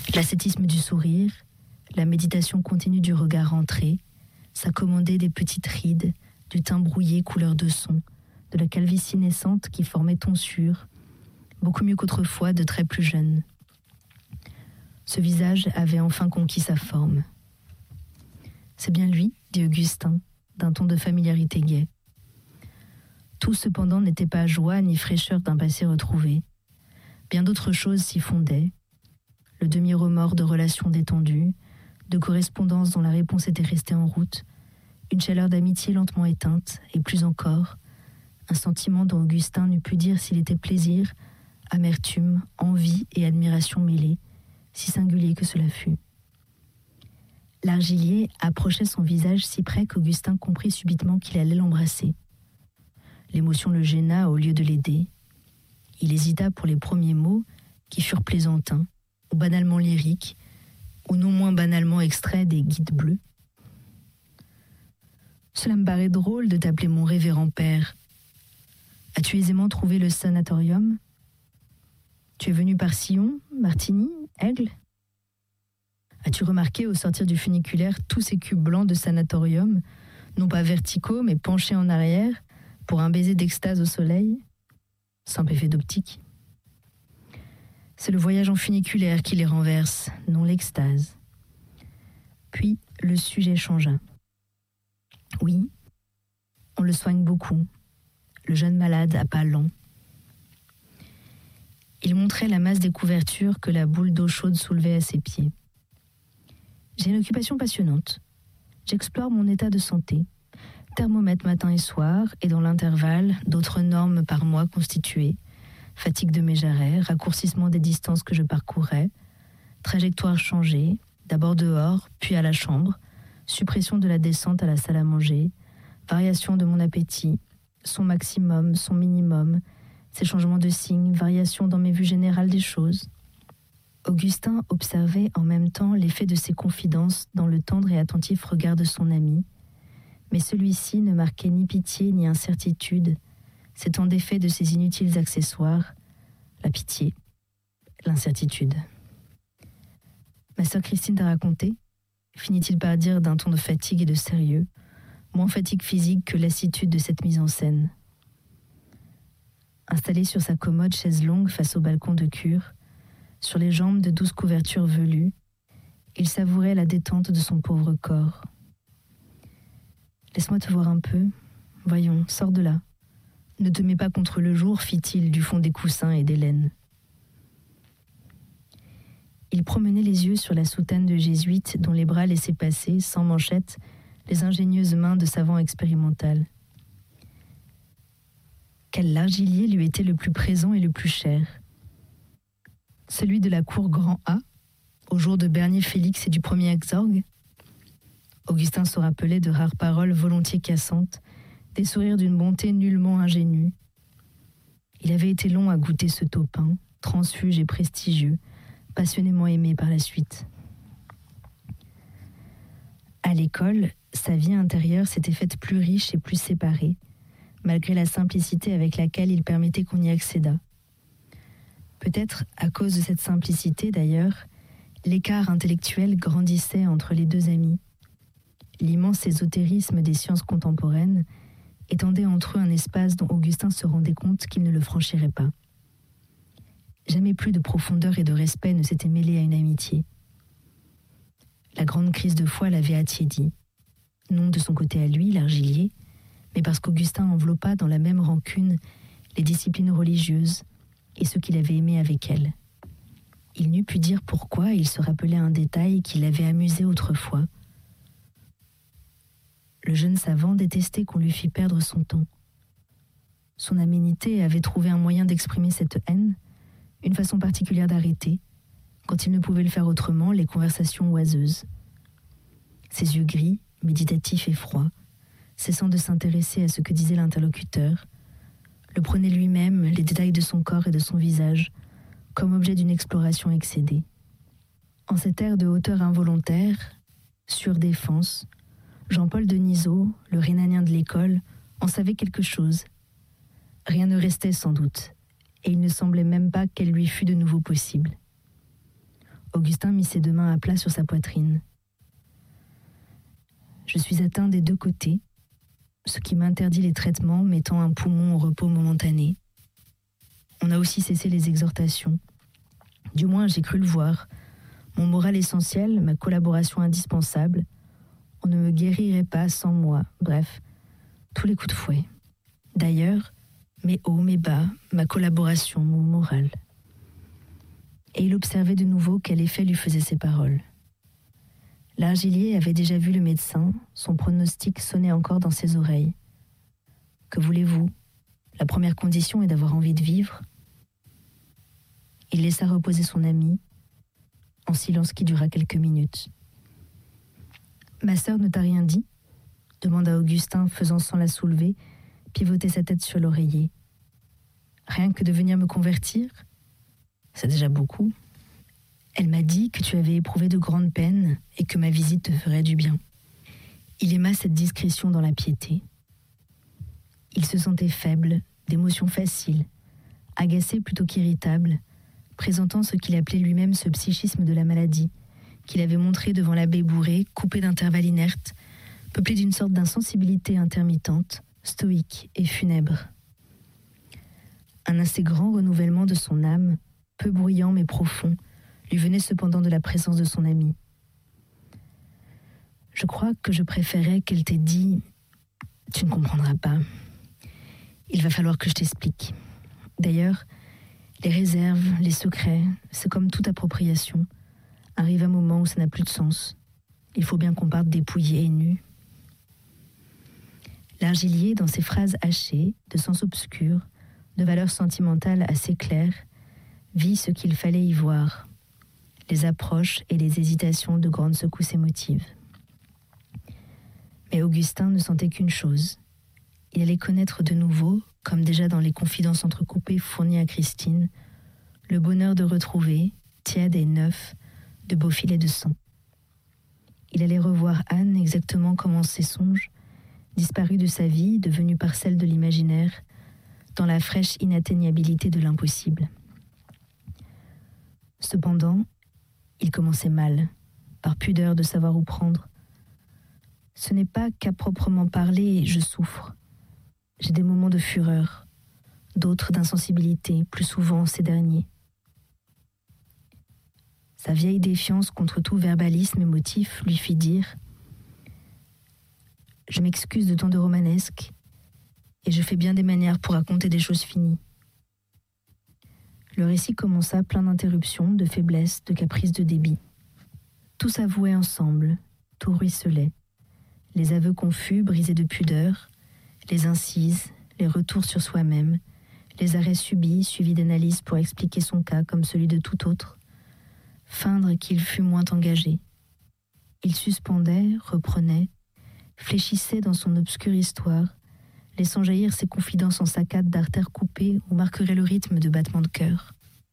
L'ascétisme du sourire, la méditation continue du regard rentré, s'accommodaient des petites rides, du teint brouillé couleur de son, de la calvitie naissante qui formait tonsure, beaucoup mieux qu'autrefois de très plus jeune. Ce visage avait enfin conquis sa forme. C'est bien lui, dit Augustin, d'un ton de familiarité gaie. Tout cependant n'était pas joie ni fraîcheur d'un passé retrouvé. Bien d'autres choses s'y fondaient. Le demi-remords de relations détendues, de correspondances dont la réponse était restée en route, une chaleur d'amitié lentement éteinte, et plus encore, un sentiment dont Augustin n'eût pu dire s'il était plaisir, amertume, envie et admiration mêlées, si singulier que cela fût. L'argilier approchait son visage si près qu'Augustin comprit subitement qu'il allait l'embrasser. L'émotion le gêna au lieu de l'aider. Il hésita pour les premiers mots qui furent plaisantins, ou banalement lyriques, ou non moins banalement extraits des guides bleus. « Cela me paraît drôle de t'appeler mon révérend père. As-tu aisément trouvé le sanatorium ? Tu es venu par Sillon, Martigny, Aigle ? As-tu remarqué au sortir du funiculaire tous ces cubes blancs de sanatorium, non pas verticaux mais penchés en arrière, pour un baiser d'extase au soleil ? Simple effet d'optique. C'est le voyage en funiculaire qui les renverse, non l'extase. » Puis le sujet changea. Oui, on le soigne beaucoup, le jeune malade à pas lents. Il montrait la masse des couvertures que la boule d'eau chaude soulevait à ses pieds. J'ai une occupation passionnante. J'explore mon état de santé. Thermomètre matin et soir, et dans l'intervalle, d'autres normes par mois constituées. Fatigue de mes jarrets, raccourcissement des distances que je parcourais, trajectoire changée, d'abord dehors, puis à la chambre, suppression de la descente à la salle à manger, variation de mon appétit, son maximum, son minimum, ces changements de signes, variation dans mes vues générales des choses. Augustin observait en même temps l'effet de ses confidences dans le tendre et attentif regard de son ami, mais celui-ci ne marquait ni pitié ni incertitude, s'étant défait de ces inutiles accessoires, la pitié, l'incertitude. « Ma sœur Christine t'a raconté ?» finit-il par dire d'un ton de fatigue et de sérieux, moins fatigue physique que lassitude de cette mise en scène. Installé sur sa commode chaise longue face au balcon de cure, sur les jambes de douces couvertures velues, il savourait la détente de son pauvre corps. « Laisse-moi te voir un peu. Voyons, sors de là. Ne te mets pas contre le jour, fit-il du fond des coussins et des laines. » Il promenait les yeux sur la soutane de jésuite dont les bras laissaient passer, sans manchette, les ingénieuses mains de savant expérimental. Quel l'argilier lui était le plus présent et le plus cher ? Celui de la cour Grand A, au jour de Bernier Félix et du premier exorgue ? Augustin se rappelait de rares paroles volontiers cassantes, des sourires d'une bonté nullement ingénue. Il avait été long à goûter ce taupin, transfuge et prestigieux, passionnément aimé par la suite. À l'école, sa vie intérieure s'était faite plus riche et plus séparée, malgré la simplicité avec laquelle il permettait qu'on y accédât. Peut-être à cause de cette simplicité, d'ailleurs, l'écart intellectuel grandissait entre les deux amis. L'immense ésotérisme des sciences contemporaines étendait entre eux un espace dont Augustin se rendait compte qu'il ne le franchirait pas. Jamais plus de profondeur et de respect ne s'était mêlé à une amitié. La grande crise de foi l'avait attiédi, non de son côté à lui, l'argilier, mais parce qu'Augustin enveloppa dans la même rancune les disciplines religieuses et ceux qu'il avait aimés avec elles. Il n'eût pu dire pourquoi, il se rappelait un détail qui l'avait amusé autrefois. Le jeune savant détestait qu'on lui fît perdre son temps. Son aménité avait trouvé un moyen d'exprimer cette haine, une façon particulière d'arrêter, quand il ne pouvait le faire autrement, les conversations oiseuses. Ses yeux gris, méditatifs et froids, cessant de s'intéresser à ce que disait l'interlocuteur, le prenait lui-même, les détails de son corps et de son visage, comme objet d'une exploration excédée. En cet air de hauteur involontaire, surdéfense, Jean-Paul Denisot, le rhénanien de l'école, en savait quelque chose. Rien ne restait sans doute, et il ne semblait même pas qu'elle lui fût de nouveau possible. Augustin mit ses deux mains à plat sur sa poitrine. Je suis atteint des deux côtés, ce qui m'interdit les traitements mettant un poumon au repos momentané. On a aussi cessé les exhortations. Du moins, j'ai cru le voir. Mon moral essentiel, ma collaboration indispensable. On ne me guérirait pas sans moi. Bref, tous les coups de fouet. D'ailleurs, mes hauts, mes bas, ma collaboration, mon moral. Et il observait de nouveau quel effet lui faisaient ces paroles. L'Argilier avait déjà vu le médecin, son pronostic sonnait encore dans ses oreilles. Que voulez-vous? La première condition est d'avoir envie de vivre. Il laissa reposer son ami, en silence qui dura quelques minutes. « Ma sœur ne t'a rien dit ?» demanda Augustin, faisant sans la soulever, pivoter sa tête sur l'oreiller. « Rien que de venir me convertir? C'est déjà beaucoup. Elle m'a dit que tu avais éprouvé de grandes peines et que ma visite te ferait du bien. » Il aima cette discrétion dans la piété. Il se sentait faible, d'émotions faciles, agacé plutôt qu'irritable, présentant ce qu'il appelait lui-même ce psychisme de la maladie, qu'il avait montré devant l'abbé Bourré, coupé d'intervalles inertes, peuplé d'une sorte d'insensibilité intermittente, stoïque et funèbre. Un assez grand renouvellement de son âme, peu bruyant mais profond, lui venait cependant de la présence de son ami. « Je crois que je préférais qu'elle t'ait dit « Tu ne comprendras pas. Il va falloir que je t'explique. D'ailleurs, les réserves, les secrets, c'est comme toute appropriation. Arrive un moment où ça n'a plus de sens. Il faut bien qu'on parte dépouillé et nu. » L'Argilier, dans ses phrases hachées, de sens obscur, de valeur sentimentale assez claire, vit ce qu'il fallait y voir, les approches et les hésitations de grandes secousses émotives. Mais Augustin ne sentait qu'une chose. Il allait connaître de nouveau, comme déjà dans les confidences entrecoupées fournies à Christine, le bonheur de retrouver, tiède et neuf, de beaux filets de sang. Il allait revoir Anne exactement comme en ses songes, disparue de sa vie, devenue parcelle de l'imaginaire, dans la fraîche inatteignabilité de l'impossible. Cependant, il commençait mal, par pudeur de savoir où prendre. Ce n'est pas qu'à proprement parler, je souffre. J'ai des moments de fureur, d'autres d'insensibilité, plus souvent ces derniers. Sa vieille défiance contre tout verbalisme émotif lui fit dire « Je m'excuse de tant de romanesque, et je fais bien des manières pour raconter des choses finies. » Le récit commença plein d'interruptions, de faiblesses, de caprices de débit. Tout s'avouait ensemble, tout ruisselait. Les aveux confus, brisés de pudeur, les incises, les retours sur soi-même, les arrêts subis, suivis d'analyses pour expliquer son cas comme celui de tout autre, feindre qu'il fût moins engagé. Il suspendait, reprenait, fléchissait dans son obscure histoire, laissant jaillir ses confidences en saccades d'artères coupées où marquerait le rythme de battements de cœur.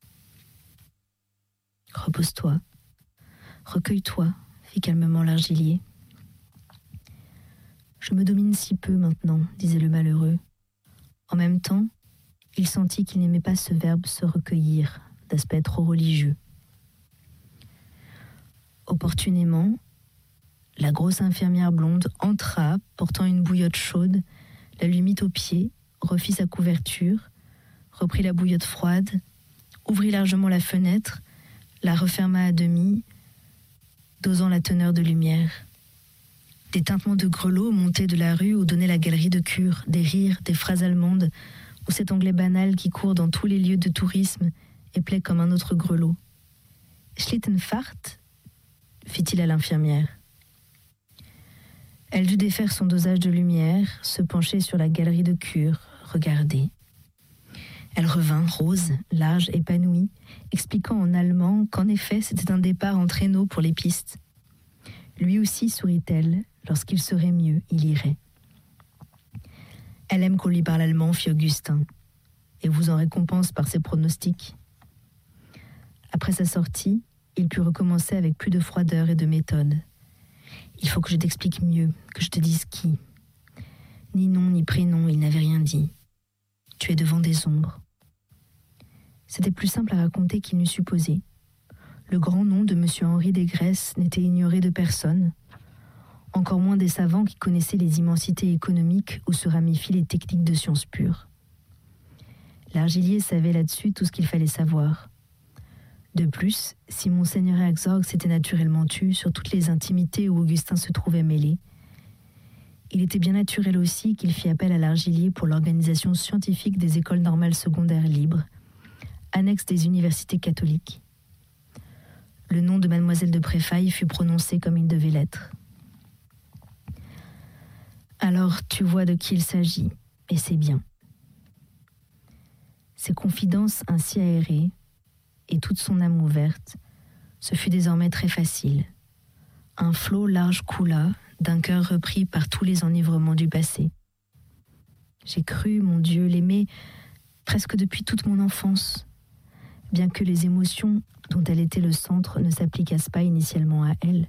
« Repose-toi, recueille-toi » fit calmement l'Argilier. « Je me domine si peu maintenant » disait le malheureux. En même temps, il sentit qu'il n'aimait pas ce verbe « se recueillir » d'aspect trop religieux. Opportunément, la grosse infirmière blonde entra, portant une bouillotte chaude, la lui mit aux pieds, refit sa couverture, reprit la bouillotte froide, ouvrit largement la fenêtre, la referma à demi, dosant la teneur de lumière. Des tintements de grelots montaient de la rue où donnait la galerie de cure, des rires, des phrases allemandes, ou cet anglais banal qui court dans tous les lieux de tourisme et plaît comme un autre grelot. « Schlittenfahrt » fit-il à l'infirmière. Elle dut défaire son dosage de lumière, se pencher sur la galerie de cure, regarder. Elle revint, rose, large, épanouie, expliquant en allemand qu'en effet c'était un départ en traîneau pour les pistes. Lui aussi, sourit-elle, lorsqu'il serait mieux, il irait. Elle aime qu'on lui parle allemand, fit Augustin, et vous en récompense par ses pronostics. Après sa sortie, il put recommencer avec plus de froideur et de méthode. Il faut que je t'explique mieux, que je te dise qui. Ni nom ni prénom, il n'avait rien dit. Tu es devant des ombres. C'était plus simple à raconter qu'il n'eût supposé. Le grand nom de M. Henri Desgresses n'était ignoré de personne, encore moins des savants qui connaissaient les immensités économiques où se ramifient les techniques de sciences pures. L'Argilier savait là-dessus tout ce qu'il fallait savoir. De plus, si Monseigneur Herzog s'était naturellement tu sur toutes les intimités où Augustin se trouvait mêlé, il était bien naturel aussi qu'il fit appel à l'Argilier pour l'organisation scientifique des écoles normales secondaires libres, annexes des universités catholiques. Le nom de mademoiselle de Préfaille fut prononcé comme il devait l'être. Alors tu vois de qui il s'agit, et c'est bien. Ses confidences ainsi aérées, et toute son âme ouverte, ce fut désormais très facile. Un flot large coula d'un cœur repris par tous les enivrements du passé. J'ai cru, mon Dieu, l'aimer presque depuis toute mon enfance, bien que les émotions dont elle était le centre ne s'appliquassent pas initialement à elle.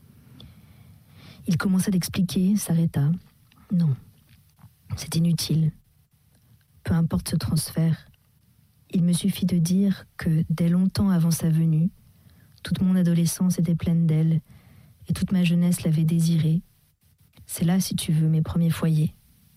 Il commença d'expliquer, s'arrêta. Non, c'est inutile. Peu importe ce transfert. Il me suffit de dire que, dès longtemps avant sa venue, toute mon adolescence était pleine d'elle, et toute ma jeunesse l'avait désirée. C'est là, si tu veux, mes premiers foyers.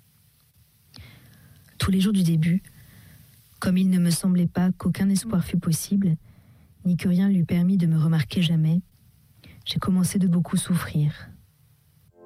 Tous les jours du début, comme il ne me semblait pas qu'aucun espoir fût possible, ni que rien lui permît de me remarquer jamais, j'ai commencé de beaucoup souffrir.